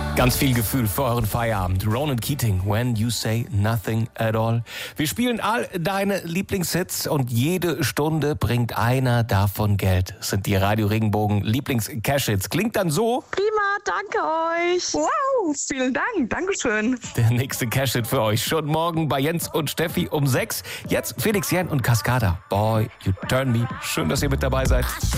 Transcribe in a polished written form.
Ganz viel Gefühl für euren Feierabend. Ronan Keating, When You Say Nothing at All. Wir spielen all deine Lieblingshits und jede Stunde bringt einer davon Geld. Das sind die Radio Regenbogen Lieblings-Cash-Hits. Klingt dann so. Prima, danke euch. Wow, vielen Dank, Dankeschön. Der nächste Cash-Hit für euch schon morgen bei Jens und Steffi um 6. Jetzt Felix Jähn und Cascada. Boy, you turn me. Schön, dass ihr mit dabei seid.